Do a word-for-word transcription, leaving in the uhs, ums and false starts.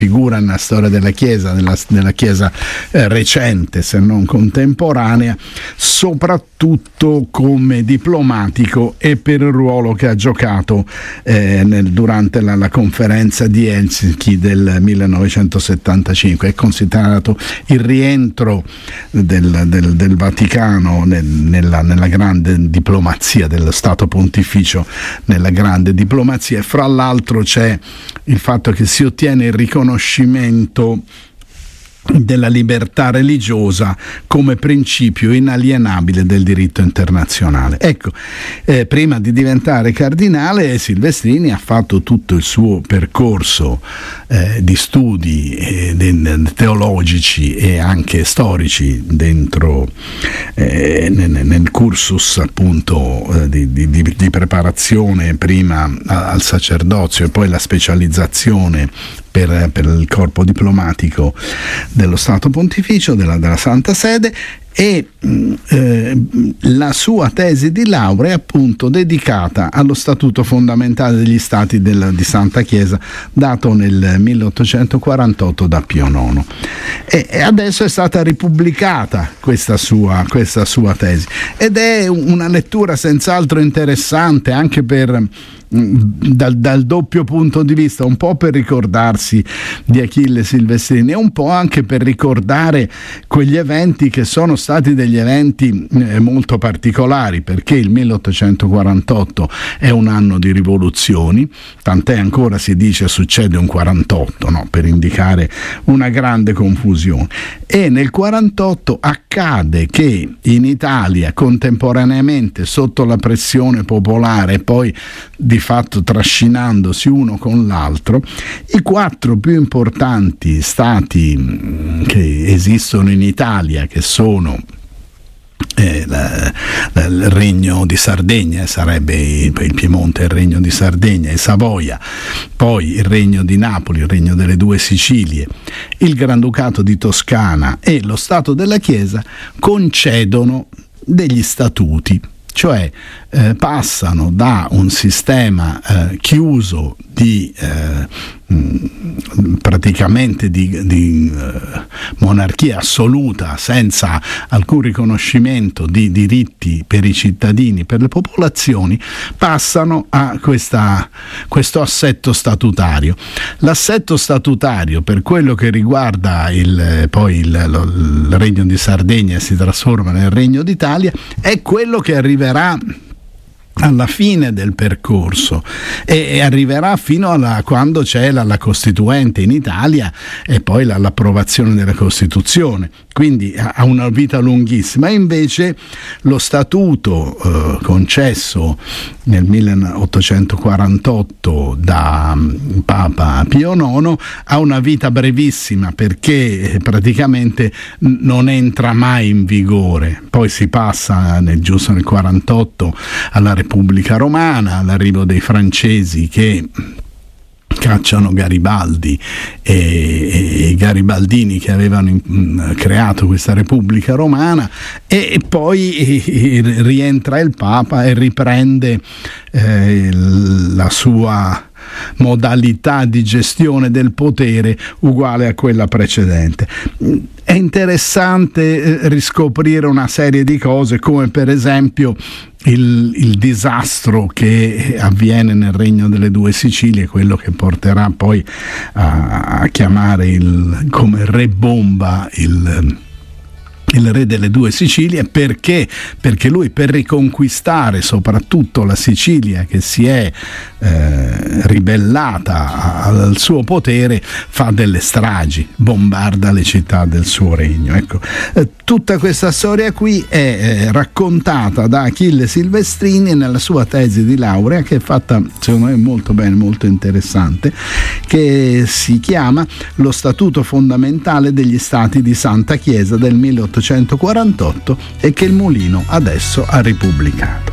figura nella storia della Chiesa, nella, nella Chiesa eh, recente se non contemporanea, soprattutto come diplomatico e per il ruolo che ha giocato eh, nel, durante la, la conferenza di Helsinki del millenovecentosettantacinque. È considerato il rientro del, del, del Vaticano nel, nella, nella grande diplomazia dello Stato Pontificio, nella grande diplomazia, e fra l'altro c'è il fatto che si ottiene il riconoscimento della libertà religiosa come principio inalienabile del diritto internazionale. Ecco, eh, prima di diventare cardinale, Silvestrini ha fatto tutto il suo percorso eh, di studi eh, de- teologici e anche storici dentro eh, nel, nel cursus appunto eh, di, di, di preparazione prima al sacerdozio e poi la specializzazione Per, per il corpo diplomatico dello Stato Pontificio, della, della Santa Sede, e eh, la sua tesi di laurea è appunto dedicata allo Statuto fondamentale degli Stati della, di Santa Chiesa, dato nel milleottocentoquarantotto da Pio nono, e, e adesso è stata ripubblicata questa sua, questa sua tesi, ed è una lettura senz'altro interessante anche per Dal, dal doppio punto di vista, un po' per ricordarsi di Achille Silvestrini e un po' anche per ricordare quegli eventi che sono stati degli eventi eh, molto particolari, perché il milleottocentoquarantotto è un anno di rivoluzioni, tant'è ancora si dice succede un quarantotto, no? Per indicare una grande confusione, e nel quarantotto accade che in Italia contemporaneamente, sotto la pressione popolare e poi di fatto trascinandosi uno con l'altro, i quattro più importanti stati che esistono in Italia, che sono Eh, la, la, il Regno di Sardegna, sarebbe il, il Piemonte, il Regno di Sardegna e Savoia, poi il Regno di Napoli, il Regno delle Due Sicilie, il Granducato di Toscana e lo Stato della Chiesa, concedono degli statuti, cioè eh, passano da un sistema eh, chiuso di eh, mh, praticamente di, di eh, monarchia assoluta, senza alcun riconoscimento di diritti per i cittadini, per le popolazioni, passano a questa, questo assetto statutario. L'assetto statutario, per quello che riguarda il, poi il, lo, il Regno di Sardegna, si trasforma nel Regno d'Italia, è quello che arriverà alla fine del percorso e, e arriverà fino a quando c'è la, la Costituente in Italia e poi la, l'approvazione della Costituzione, quindi ha, ha una vita lunghissima. E invece lo statuto eh, concesso nel milleottocentoquarantotto da um, Papa Pio nono ha una vita brevissima, perché praticamente n- non entra mai in vigore. Poi si passa nel, giusto nel quarantotto alla Repubblica Romana, all'arrivo dei francesi che cacciano Garibaldi e, e i garibaldini che avevano in, creato questa Repubblica Romana, e, e poi e, e, rientra il Papa e riprende eh, la sua modalità di gestione del potere uguale a quella precedente. È interessante eh, riscoprire una serie di cose, come per esempio il, il disastro che avviene nel Regno delle Due Sicilie, quello che porterà poi a, a chiamare il, come re bomba il il re delle Due Sicilie. Perché? Perché lui, per riconquistare soprattutto la Sicilia che si è eh, ribellata al suo potere, fa delle stragi, bombarda le città del suo regno. Ecco, eh, tutta questa storia qui è eh, raccontata da Achille Silvestrini nella sua tesi di laurea, che è fatta secondo me molto bene, molto interessante, che si chiama Lo Statuto fondamentale degli Stati di Santa Chiesa del milleottocentoquarantotto, e che il Mulino adesso ha ripubblicato.